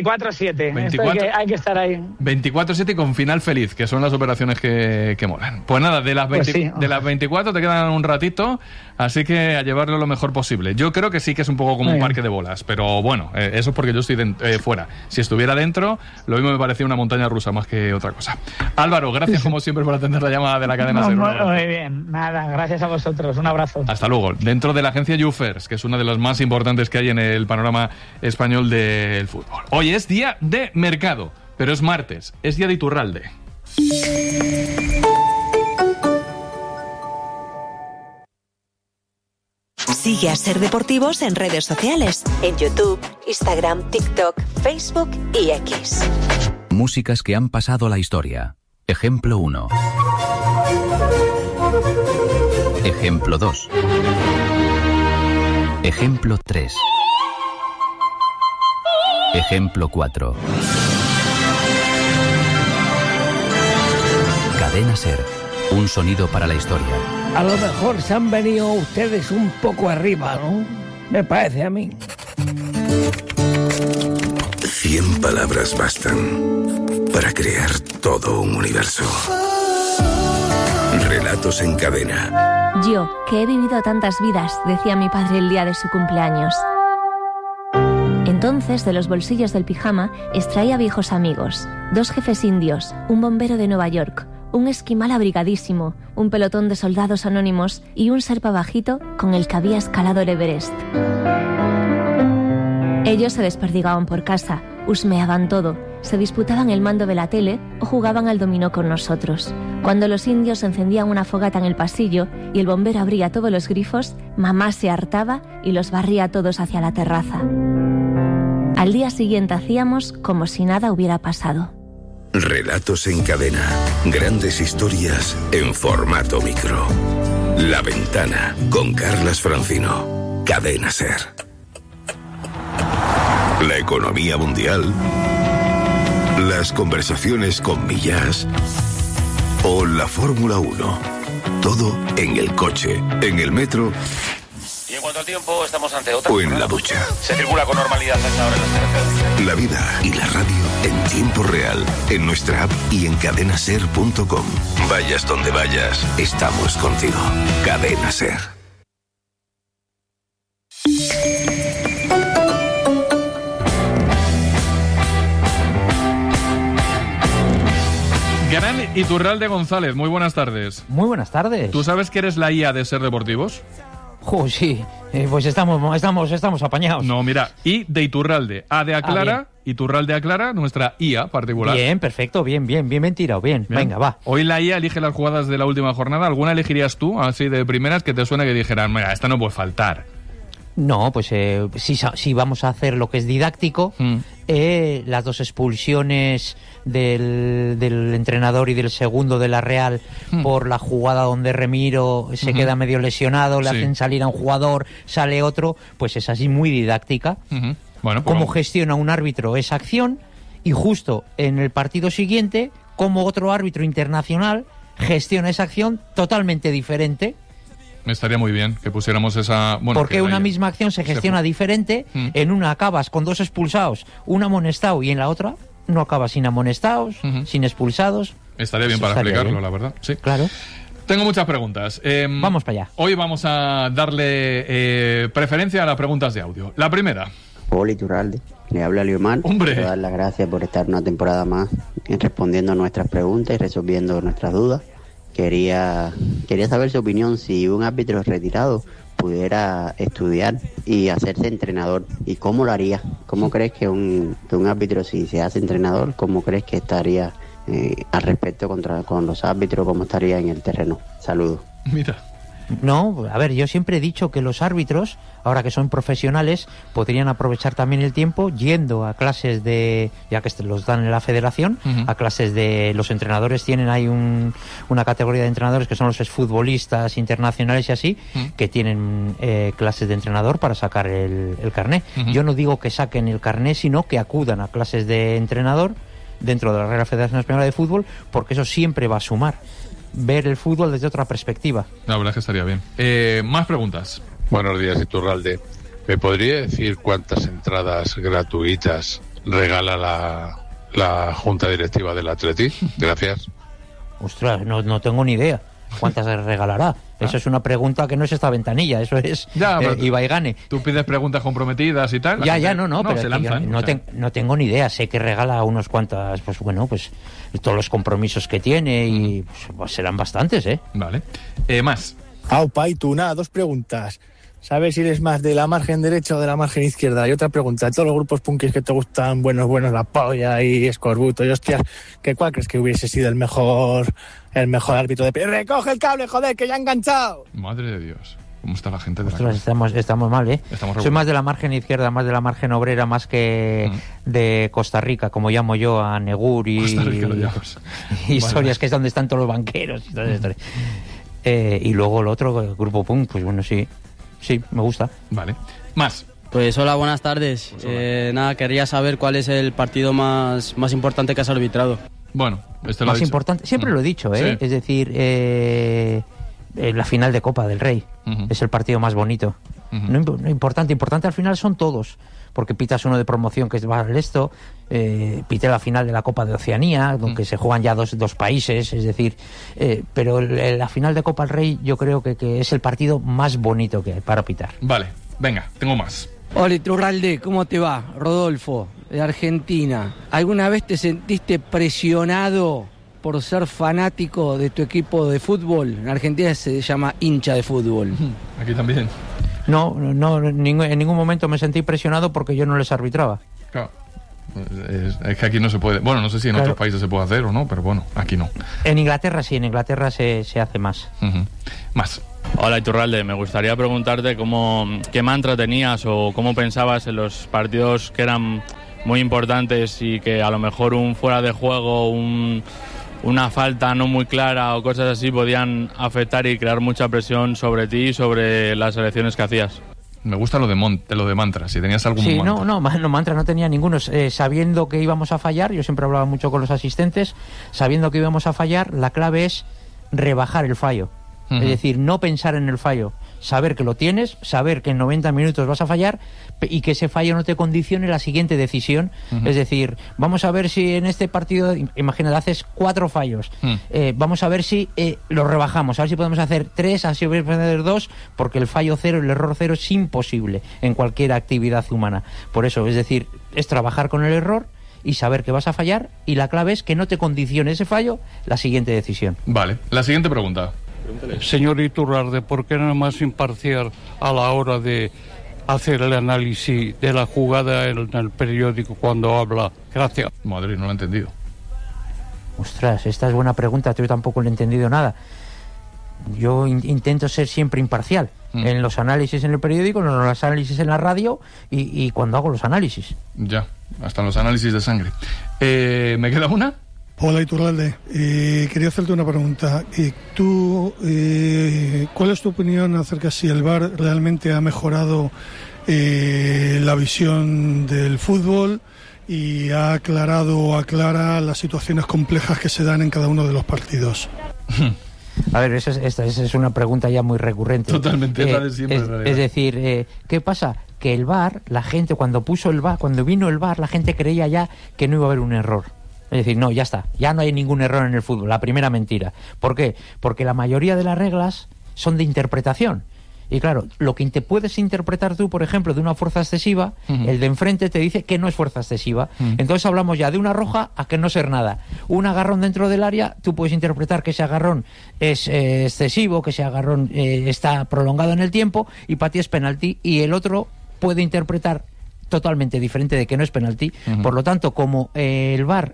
24/7. Hay que estar ahí. 24/7 y con final feliz, que son las operaciones que molan. Pues nada, de las 24 te quedan un ratito, así que a llevarlo lo mejor posible. Yo creo que sí que es un poco como un parque de bolas, pero bueno, eso es porque yo estoy fuera. Si estuviera dentro, lo mismo me parecía una montaña rusa más que otra cosa. Álvaro, gracias como siempre por atender la llamada de la cadena SER. Muy bien, nada, gracias a vosotros, un abrazo. Hasta luego. Dentro de la agencia Jufers, que es una de las más importantes que hay en el panorama español del fútbol. Hoy es día de mercado, pero es martes, es día de Iturralde. Sigue a Ser Deportivos en redes sociales, en YouTube, Instagram, TikTok, Facebook y X. Músicas que han pasado a la historia. Ejemplo 1. Ejemplo 2. Ejemplo 3. Ejemplo 4. Cadena SER. Un sonido para la historia. A lo mejor se han venido ustedes un poco arriba, ¿no? Me parece a mí. 100 palabras bastan para crear todo un universo. Relatos en cadena. Yo, que he vivido tantas vidas, decía mi padre el día de su cumpleaños. Entonces, de los bolsillos del pijama, extraía viejos amigos, 2 jefes indios, un bombero de Nueva York, un esquimal abrigadísimo, un pelotón de soldados anónimos y un serpa bajito con el que había escalado el Everest. Ellos se desperdigaban por casa, husmeaban todo, se disputaban el mando de la tele o jugaban al dominó con nosotros. Cuando los indios encendían una fogata en el pasillo y el bombero abría todos los grifos, mamá se hartaba y los barría todos hacia la terraza. Al día siguiente hacíamos como si nada hubiera pasado. Relatos en cadena. Grandes historias en formato micro. La Ventana con Carlas Francino. Cadena SER. La economía mundial. Las conversaciones con Millás. O la Fórmula 1. Todo en el coche, en el metro. Y en cuanto al tiempo, estamos ante otra. O en la ducha. Se circula con normalidad hasta ahora en las carreteras. La vida y la radio en tiempo real, en nuestra app y en cadenaser.com. Vayas donde vayas, estamos contigo. Cadena SER. Gran Iturralde González, muy buenas tardes. Muy buenas tardes. ¿Tú sabes que eres la IA de SER Deportivos? Sí, pues estamos apañados. No, mira, I de Iturralde, A de Aclara, Iturralde Aclara, nuestra IA particular. Bien, perfecto, bien tirado, bien. Venga, va. Hoy la IA elige las jugadas de la última jornada. ¿Alguna elegirías tú, así de primeras, que te suene que dijeran, mira, esta no puede faltar? No, pues sí vamos a hacer lo que es didáctico. Las 2 expulsiones del entrenador y del segundo de la Real por la jugada donde Remiro se queda medio lesionado, le hacen salir a un jugador, sale otro, pues es así muy didáctica. Bueno, cómo gestiona un árbitro esa acción y justo en el partido siguiente, cómo otro árbitro internacional gestiona esa acción totalmente diferente. Me estaría muy bien que pusiéramos esa... Bueno, porque una misma acción se gestiona diferente. En una acabas con 2 expulsados, un amonestado, y en la otra no acabas sin amonestados, sin expulsados. Estaría bien para explicarlo, la verdad. Sí. Claro. Tengo muchas preguntas. Vamos para allá. Hoy vamos a darle preferencia a las preguntas de audio. La primera. Hola, Iturralde. Le habla Leomar. ¡Hombre! Quiero dar las gracias por estar una temporada más respondiendo a nuestras preguntas y resolviendo nuestras dudas. Quería saber su opinión si un árbitro retirado pudiera estudiar y hacerse entrenador, y cómo lo haría. ¿Cómo crees que un árbitro, si se hace entrenador, cómo crees que estaría al respecto con los árbitros, cómo estaría en el terreno? Saludos. Mira. No, a ver, yo siempre he dicho que los árbitros, ahora que son profesionales, podrían aprovechar también el tiempo yendo a clases de, ya que los dan en la federación, a clases de, los entrenadores tienen ahí una categoría de entrenadores que son los exfutbolistas internacionales y así, que tienen clases de entrenador para sacar el carné. Yo no digo que saquen el carné, sino que acudan a clases de entrenador dentro de la Real Federación Española de Fútbol, porque eso siempre va a sumar. Ver el fútbol desde otra perspectiva. La verdad es que estaría bien. Más preguntas. Buenos días, Iturralde. ¿Me podría decir cuántas entradas gratuitas regala la Junta Directiva del Atleti? Gracias. Ostras, no tengo ni idea. ¿Cuántas regalará? Eso es una pregunta que no es esta ventanilla, eso es Iba y Gane. Tú pides preguntas comprometidas y tal. No, pero se lanzan, no tengo ni idea. Sé que regala unos cuantas, pues todos los compromisos que tiene y pues serán bastantes, ¿eh? Vale. Más. Aupa, y tú, nada, 2 preguntas. ¿Sabes si eres más de la margen derecha o de la margen izquierda? Y otra pregunta, de todos los grupos punkis que te gustan, buenos, La Polla y Escorbuto y hostias, ¿cuál crees que hubiese sido el mejor árbitro de... ¡Recoge el cable, joder, que ya ha enganchado! Madre de Dios. ¿Cómo está la gente de la estamos mal, ¿eh? Soy más de la margen izquierda, más de la margen obrera, más que de Costa Rica, como llamo yo a Negur y historias, que es donde están todos los banqueros y todas esas historias. Y luego el otro, el grupo punk, pues bueno, sí, me gusta. Vale. Más. Pues hola, buenas tardes. Nada, quería saber cuál es el partido más importante que has arbitrado. Bueno, más importante, siempre lo he dicho, ¿eh? Sí. Es decir, la final de Copa del Rey es el partido más bonito. No importante al final son todos, porque pitas uno de promoción que va al esto, pité la final de la Copa de Oceanía, donde se juegan ya dos países, es decir, pero la final de Copa del Rey yo creo que es el partido más bonito que hay para pitar. Vale, venga, tengo más. Hola Iturralde, ¿cómo te va? Rodolfo, de Argentina. ¿Alguna vez te sentiste presionado por ser fanático de tu equipo de fútbol? En Argentina se llama hincha de fútbol. Aquí también. No, en ningún momento me sentí presionado porque yo no les arbitraba. Claro. Es que aquí no se puede. Bueno, no sé si en otros países se puede hacer o no, pero bueno, aquí no. En Inglaterra sí, en Inglaterra se hace más. Más. Hola Iturralde, me gustaría preguntarte qué mantra tenías o cómo pensabas en los partidos que eran muy importantes y que a lo mejor un fuera de juego, una falta no muy clara o cosas así podían afectar y crear mucha presión sobre ti y sobre las elecciones que hacías. Me gusta lo de mantra, si tenías algún mantra. No, mantra no tenía ninguno. Sabiendo que íbamos a fallar, yo siempre hablaba mucho con los asistentes, sabiendo que íbamos a fallar, la clave es rebajar el fallo. Es decir, no pensar en el fallo, saber que lo tienes, saber que en 90 minutos vas a fallar y que ese fallo no te condicione la siguiente decisión. Es decir, vamos a ver si en este partido, imagínate, haces 4 fallos, vamos a ver si lo rebajamos, a ver si podemos hacer 3, así podemos hacer 2, porque el fallo 0, el error 0 es imposible en cualquier actividad humana. Por eso, es decir, es trabajar con el error y saber que vas a fallar, y la clave es que no te condicione ese fallo la siguiente decisión. Vale, la siguiente pregunta. Señor Iturralde, ¿por qué no es más imparcial a la hora de hacer el análisis de la jugada en el periódico cuando habla? Gracias. Madre, no lo he entendido. Ostras, esta es buena pregunta, yo tampoco lo he entendido nada. Yo intento ser siempre imparcial en los análisis en el periódico, en los análisis en la radio y cuando hago los análisis. Ya, hasta los análisis de sangre. ¿Me queda una? Hola Iturralde, quería hacerte una pregunta. ¿Cuál es tu opinión acerca si el VAR realmente ha mejorado la visión del fútbol y ha aclarado o aclara las situaciones complejas que se dan en cada uno de los partidos? A ver, esa es una pregunta ya muy recurrente. Totalmente, la de siempre. Es decir, ¿qué pasa? Que el VAR, la gente cuando vino el VAR, la gente creía ya que no iba a haber un error. Es decir, no, ya está, ya no hay ningún error en el fútbol, la primera mentira. ¿Por qué? Porque la mayoría de las reglas son de interpretación. Y claro, lo que te puedes interpretar tú, por ejemplo, de una fuerza excesiva, el de enfrente te dice que no es fuerza excesiva. Entonces hablamos ya de una roja a que no ser nada. Un agarrón dentro del área, tú puedes interpretar que ese agarrón es excesivo, que ese agarrón está prolongado en el tiempo y para ti es penalti, y el otro puede interpretar totalmente diferente de que no es penalti. Por lo tanto, como el VAR,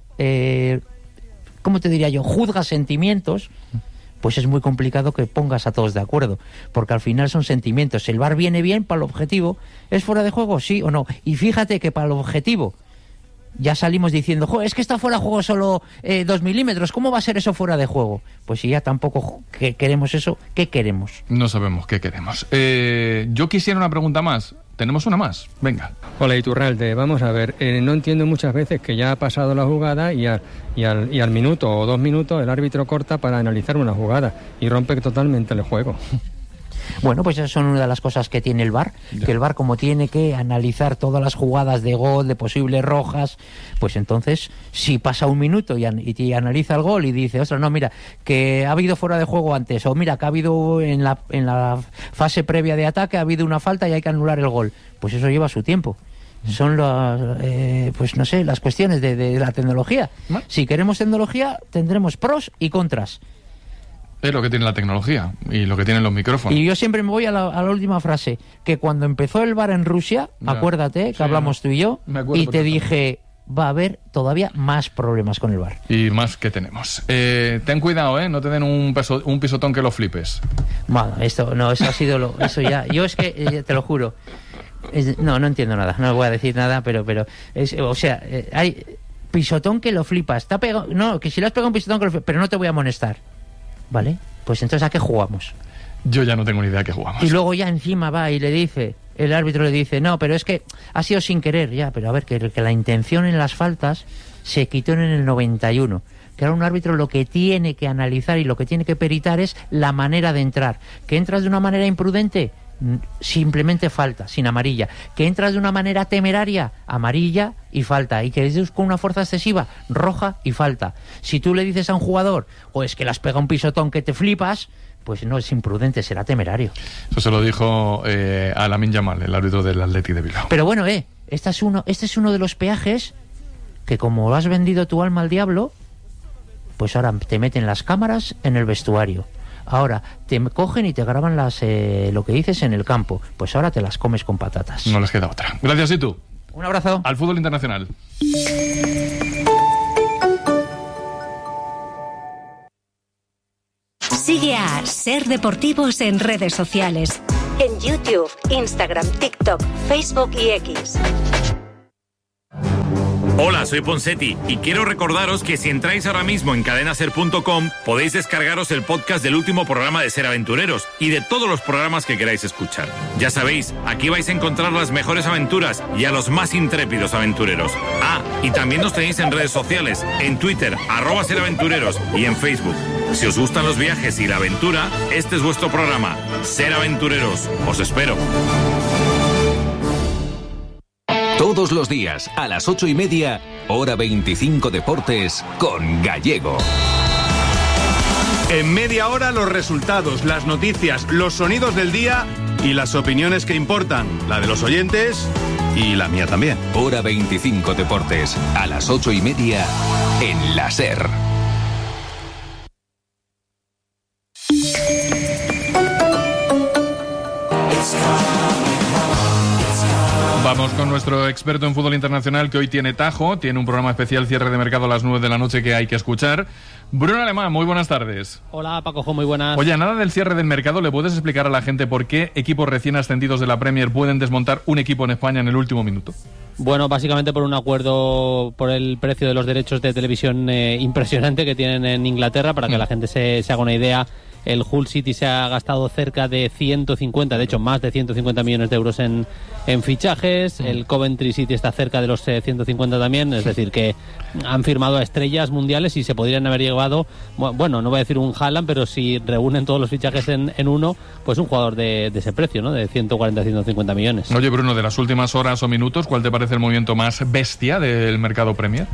¿cómo te diría yo?, juzga sentimientos, pues es muy complicado que pongas a todos de acuerdo, porque al final son sentimientos. El VAR viene bien para el objetivo. ¿Es fuera de juego? Sí o no. Y fíjate que para el objetivo ya salimos diciendo, es que está fuera de juego solo 2 milímetros, ¿cómo va a ser eso fuera de juego? Pues si ya tampoco queremos eso, ¿qué queremos? No sabemos qué queremos. Yo quisiera una pregunta más. Tenemos una más, venga. Hola Iturralde, vamos a ver, no entiendo muchas veces que ya ha pasado la jugada y al minuto o 2 minutos el árbitro corta para analizar una jugada y rompe totalmente el juego. Bueno, pues esas son una de las cosas que tiene el VAR, que el VAR, como tiene que analizar todas las jugadas de gol, de posibles rojas, pues entonces si pasa 1 minuto y analiza el gol y dice, ostras, no, mira, que ha habido fuera de juego antes, o mira, que ha habido en la fase previa de ataque ha habido una falta y hay que anular el gol, pues eso lleva su tiempo. Son pues no sé, las cuestiones de la tecnología. Si queremos tecnología, tendremos pros y contras. Es lo que tiene la tecnología y lo que tienen los micrófonos. Y yo siempre me voy a la última frase, que cuando empezó el VAR en Rusia, acuérdate que hablamos tú y yo, y te dije, va a haber todavía más problemas con el VAR. Y más que tenemos. Ten cuidado, no te den un pisotón que lo flipes. Bueno, eso ha sido eso ya. Yo es que, te lo juro, no entiendo nada, no voy a decir nada, pero hay pisotón que lo flipas. Te ha pegado, no, que si le has pegado un pisotón que lo flipas, pero no te voy a amonestar. ¿Vale? Pues entonces, ¿a qué jugamos? Yo ya no tengo ni idea a qué jugamos. Y luego ya encima va y le dice, el árbitro le dice, no, pero es que ha sido sin querer, ya, pero a ver, que la intención en las faltas se quitó en el 91. Que ahora un árbitro lo que tiene que analizar y lo que tiene que peritar es la manera de entrar. Que entras de una manera imprudente, simplemente falta, sin amarilla. Que entras de una manera temeraria, amarilla y falta. Y que es con una fuerza excesiva, roja y falta. Si tú le dices a un jugador, o es que le has pegado un pisotón que te flipas, pues no es imprudente, será temerario. Eso se lo dijo a Lamine Yamal, el árbitro del Athletic de Bilbao. Pero bueno, este es uno de los peajes que, como has vendido tu alma al diablo, pues ahora te meten las cámaras en el vestuario. Ahora te cogen y te graban lo que dices en el campo. Pues ahora te las comes con patatas. No les queda otra. Gracias, y tú. Un abrazo. Al fútbol internacional. Sigue a Ser Deportivos en redes sociales. En YouTube, Instagram, TikTok, Facebook y X. Hola, soy Ponseti y quiero recordaros que si entráis ahora mismo en cadenaser.com podéis descargaros el podcast del último programa de Ser Aventureros y de todos los programas que queráis escuchar. Ya sabéis, aquí vais a encontrar las mejores aventuras y a los más intrépidos aventureros. Ah, y también nos tenéis en redes sociales, en Twitter, @seraventureros y en Facebook. Si os gustan los viajes y la aventura, este es vuestro programa, Ser Aventureros. Os espero. Todos los días, a las 8:30, hora 25 Deportes, con Gallego. En media hora, los resultados, las noticias, los sonidos del día y las opiniones que importan. La de los oyentes y la mía también. Hora 25 Deportes, a las 8:30, en la SER. Vamos con nuestro experto en fútbol internacional, que hoy tiene tajo, tiene un programa especial, cierre de mercado a las 9 de la noche, que hay que escuchar. Bruno Alemán, muy buenas tardes. Hola, Paco, muy buenas. Oye, nada del cierre del mercado, ¿le puedes explicar a la gente por qué equipos recién ascendidos de la Premier pueden desmontar un equipo en España en el último minuto? Bueno, básicamente por un acuerdo por el precio de los derechos de televisión impresionante que tienen en Inglaterra, para que la gente se haga una idea. El Hull City se ha gastado cerca de 150, de hecho más de 150 millones de euros en fichajes. El Coventry City está cerca de los 150 también, es decir, que han firmado a estrellas mundiales y se podrían haber llevado, bueno, no voy a decir un Haaland, pero si reúnen todos los fichajes en uno, pues un jugador de ese precio, ¿no? De 140, 150 millones. Oye, Bruno, de las últimas horas o minutos, ¿cuál te parece el movimiento más bestia del mercado Premier?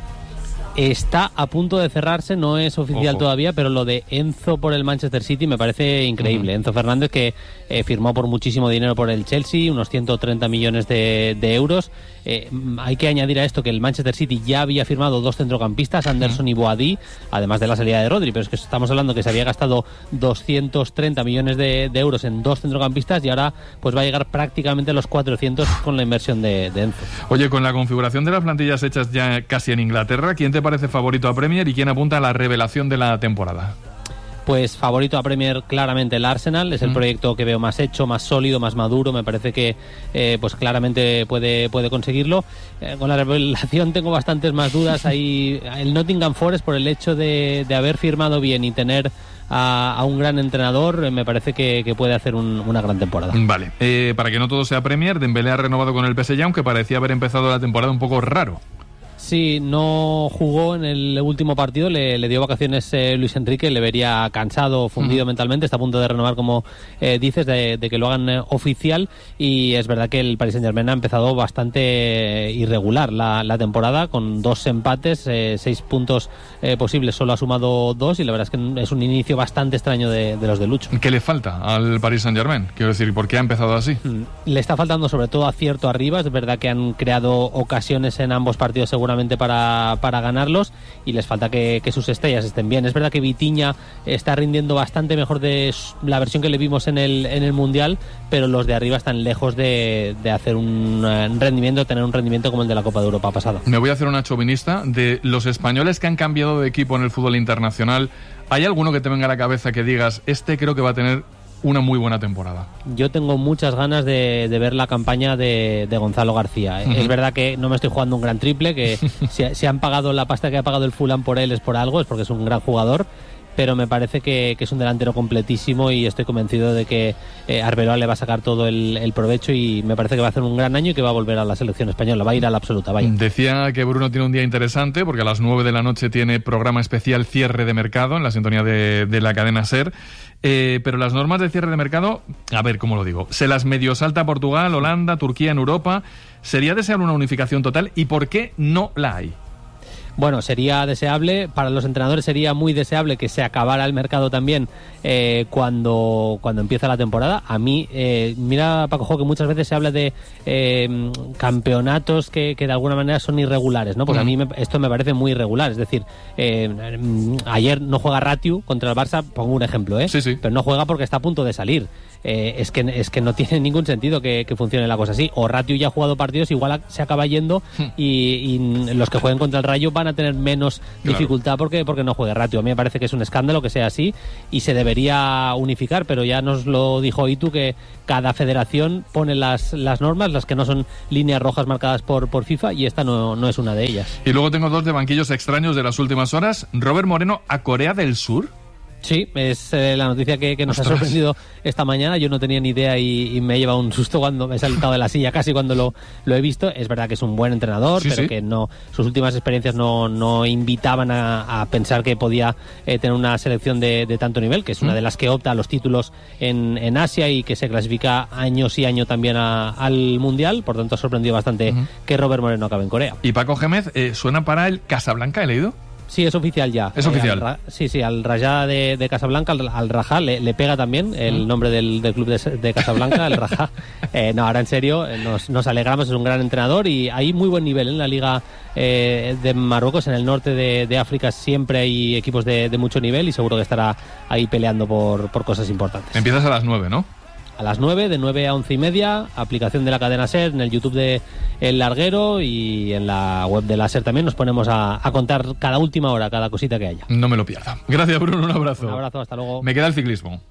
Está a punto de cerrarse, no es oficial todavía, pero lo de Enzo por el Manchester City me parece increíble. Enzo Fernández, que firmó por muchísimo dinero por el Chelsea, unos 130 millones de euros. Hay que añadir a esto que el Manchester City ya había firmado dos centrocampistas, Anderson y Boadí, además de la salida de Rodri, pero es que estamos hablando que se había gastado 230 millones de euros en dos centrocampistas y ahora pues va a llegar prácticamente a los 400 con la inversión de Enzo. Oye, con la configuración de las plantillas hechas ya casi en Inglaterra, ¿quién te parece favorito a Premier y quién apunta a la revelación de la temporada? Pues favorito a Premier claramente el Arsenal, es el proyecto que veo más hecho, más sólido, más maduro, me parece que pues claramente puede conseguirlo. Con la revelación tengo bastantes más dudas. Ahí el Nottingham Forest, por el hecho de haber firmado bien y tener a un gran entrenador, me parece que puede hacer una gran temporada. Vale, para que no todo sea Premier, Dembélé ha renovado con el PSG, aunque parecía haber empezado la temporada un poco raro. Sí, no jugó en el último partido, le dio vacaciones Luis Enrique, le vería cansado, fundido mentalmente, está a punto de renovar, como dices, de que lo hagan oficial, y es verdad que el Paris Saint-Germain ha empezado bastante irregular la temporada, con 2 empates, 6 puntos posibles, solo ha sumado 2, y la verdad es que es un inicio bastante extraño de los de Lucho. ¿Qué le falta al Paris Saint-Germain? Quiero decir, ¿por qué ha empezado así? Le está faltando sobre todo acierto arriba, es verdad que han creado ocasiones en ambos partidos seguramente para ganarlos, y les falta que sus estrellas estén bien. Es verdad que Vitinha está rindiendo bastante mejor de la versión que le vimos en el Mundial, pero los de arriba están lejos de hacer un rendimiento, tener un rendimiento como el de la Copa de Europa pasada. Me voy a hacer una chauvinista. De los españoles que han cambiado de equipo en el fútbol internacional, ¿hay alguno que te venga a la cabeza que digas, este creo que va a tener una muy buena temporada? Yo tengo muchas ganas de ver la campaña de Gonzalo García. Es verdad que no me estoy jugando un gran triple, que si han pagado la pasta que ha pagado el Fulham por él es por algo, es porque es un gran jugador, pero me parece que es un delantero completísimo, y estoy convencido de que Arbeloa le va a sacar todo el provecho, y me parece que va a hacer un gran año y que va a volver a la selección española, va a ir a la absoluta. Vaya. Decía que Bruno tiene un día interesante porque a las 9 de la noche tiene programa especial cierre de mercado en la sintonía de la cadena SER. Pero las normas de cierre de mercado, a ver cómo lo digo, se las medio salta Portugal, Holanda, Turquía en Europa. ¿Sería deseable una unificación total? ¿Y por qué no la hay? Bueno, sería deseable, para los entrenadores sería muy deseable que se acabara el mercado también cuando empieza la temporada. A mí, mira, Paco, que muchas veces se habla de campeonatos que de alguna manera son irregulares, ¿no? Pues a mí esto me parece muy irregular. Es decir, ayer no juega Ratiu contra el Barça, pongo un ejemplo, pero no juega porque está a punto de salir. Es que no tiene ningún sentido que funcione la cosa así. O Ratiu ya ha jugado partidos, igual se acaba yendo y los que jueguen contra el Rayo van a tener menos dificultad porque no juegue Ratiu. A mí me parece que es un escándalo que sea así y se debería unificar, pero ya nos lo dijo Itu, que cada federación pone las normas, las que no son líneas rojas marcadas por FIFA, y esta no es una de ellas. Y luego tengo 2 de banquillos extraños de las últimas horas. Robert Moreno a Corea del Sur. Sí, es la noticia que nos ha sorprendido esta mañana. Yo no tenía ni idea y me he llevado un susto cuando me he saltado de la silla casi cuando lo he visto. Es verdad que es un buen entrenador, pero que sus últimas experiencias no invitaban a pensar que podía tener una selección de tanto nivel, que es una de las que opta a los títulos en Asia y que se clasifica año sí año también al Mundial. Por tanto, ha sorprendido bastante que Robert Moreno acabe en Corea. ¿Y Paco Gémez suena para el Casablanca, he leído? Sí, es oficial ya. Es oficial. Sí, al Rajá de Casablanca, al Rajá, le pega también el nombre del club de Casablanca, el Rajá. No, ahora en serio, nos alegramos, es un gran entrenador y hay muy buen nivel en la Liga de Marruecos. En el norte de África siempre hay equipos de mucho nivel y seguro que estará ahí peleando por cosas importantes. Empiezas a las 9, ¿no? A las 9, de 9 a 11:30, aplicación de la cadena SER, en el YouTube de El Larguero y en la web de la SER también nos ponemos a contar cada última hora, cada cosita que haya. No me lo pierda. Gracias, Bruno, un abrazo. Un abrazo, hasta luego. Me queda el ciclismo.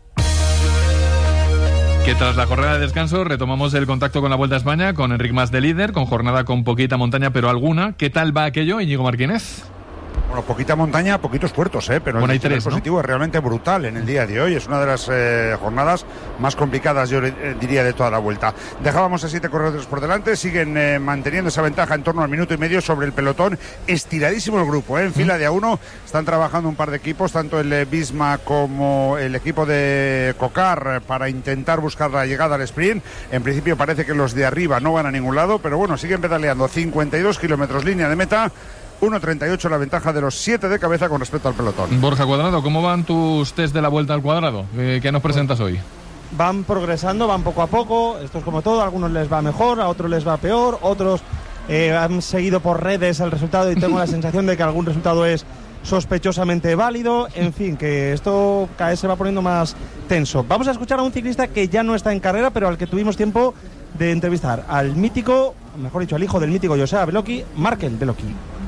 Que tras la jornada de descanso retomamos el contacto con la Vuelta a España, con Enric Mas de líder, con jornada con poquita montaña, pero alguna. ¿Qué tal va aquello, Íñigo Martínez? Bueno, poquita montaña, poquitos puertos, pero bueno, el positivo es realmente brutal en el día de hoy. Es una de las jornadas más complicadas, yo diría, de toda la Vuelta. Dejábamos a 7 corredores por delante, siguen manteniendo esa ventaja en torno al minuto y medio sobre el pelotón. Estiradísimo el grupo, en fila de A1. Están trabajando un par de equipos, tanto el Visma como el equipo de Cocar, para intentar buscar la llegada al sprint. En principio parece que los de arriba no van a ningún lado, pero bueno, siguen pedaleando. 52 kilómetros línea de meta. 1.38 la ventaja de los 7 de cabeza con respecto al pelotón. Borja Cuadrado, ¿cómo van tus test de la Vuelta al Cuadrado? ¿Qué nos presentas hoy? Van progresando, van poco a poco. Esto es como todo, a algunos les va mejor, a otros les va peor, otros han seguido por redes el resultado y tengo la sensación de que algún resultado es sospechosamente válido. En fin, que esto cada vez se va poniendo más tenso. Vamos a escuchar a un ciclista que ya no está en carrera, pero al que tuvimos tiempo de entrevistar, al mítico, mejor dicho, al hijo del mítico Joseba Bellocchi, Markel Bellocchi.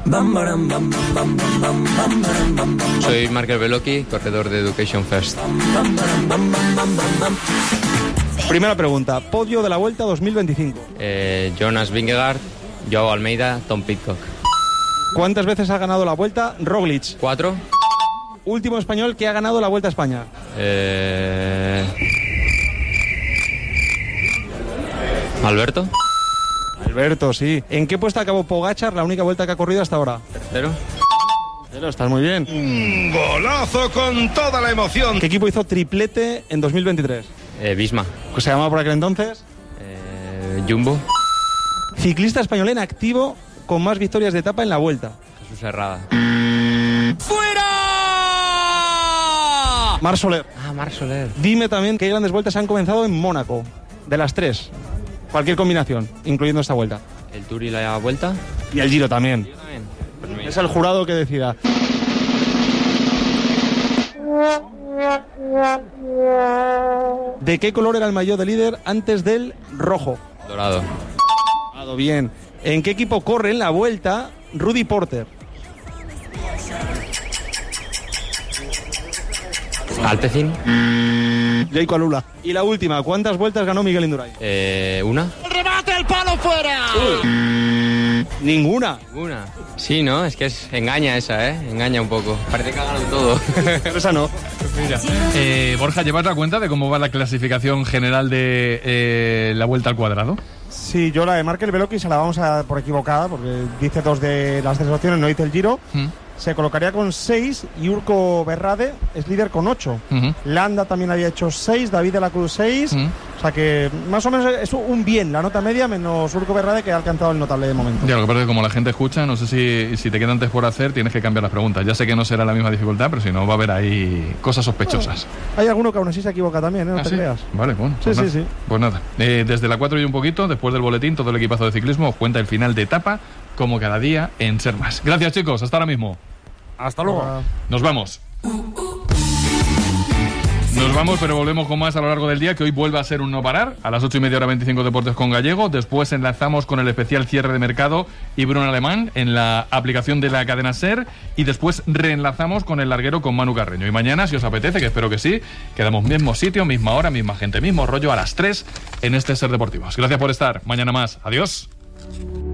Soy Markel Bellocchi, corredor de Education First. Primera pregunta, podio de la Vuelta 2025. Jonas Vingegaard, Joao Almeida, Tom Pidcock. ¿Cuántas veces ha ganado la Vuelta Roglic? 4. Último español que ha ganado la Vuelta a España. Alberto. Alberto, sí. ¿En qué puesto acabó Pogačar, la única Vuelta que ha corrido hasta ahora? Tercero. Pero estás muy bien. Golazo con toda la emoción. ¿Qué equipo hizo triplete en 2023? Visma. ¿Se llamaba por aquel entonces? Jumbo. Ciclista español en activo con más victorias de etapa en la Vuelta. Jesús Herrada. ¡Fuera! Marc Soler. Marc Soler. Dime también qué grandes vueltas han comenzado en Mónaco. De las 3. Cualquier combinación, incluyendo esta Vuelta. El Tour y la Vuelta. Y el Giro también. Yo también. Es el jurado que decida. ¿De qué color era el maillot de líder antes del rojo? Dorado. Dorado, bien. ¿En qué equipo corre en la Vuelta Rudy Porter? Alpecin. Jayco Alula. Y la última, ¿cuántas vueltas ganó Miguel Indurain? Una. ¡El remate, el palo fuera! Ninguna. Ninguna. Sí, ¿no? Es que engaña esa, Engaña un poco. Parece que ha ganado todo. Pero esa no. Mira. Borja, ¿llevas la cuenta de cómo va la clasificación general de la Vuelta al Cuadrado? Sí, yo la de Markel Bellocchi se la vamos a dar por equivocada, porque dice 2 de las 3 opciones, no dice el Giro. se colocaría con 6 y Urco Berrade es líder con 8. Landa también había hecho 6, David de la Cruz 6. O sea que más o menos es un bien la nota media, menos Urco Berrade, que ha alcanzado el notable de momento. Ya, lo que pasa es que como la gente escucha, no sé si te quedan antes por hacer, tienes que cambiar las preguntas. Ya sé que no será la misma dificultad, pero si no va a haber ahí cosas sospechosas. Hay alguno que aún así se equivoca también, ¿eh? No te creas. Vale, bueno. Pues sí. Pues nada, desde la 4 y un poquito, después del boletín, todo el equipazo de ciclismo os cuenta el final de etapa, como cada día en Ser Más. Gracias, chicos, hasta ahora mismo. Hasta luego. Nos vamos. Nos vamos, pero volvemos con más a lo largo del día, que hoy vuelve a ser un no parar. A las 8:30 hora 25 Deportes con Gallego. Después enlazamos con el especial cierre de mercado y Bruno Alemán en la aplicación de la cadena SER. Y después reenlazamos con el larguero con Manu Carreño. Y mañana, si os apetece, que espero que sí, quedamos mismo sitio, misma hora, misma gente, mismo rollo a las 3 en este SER Deportivos. Gracias por estar. Mañana más. Adiós.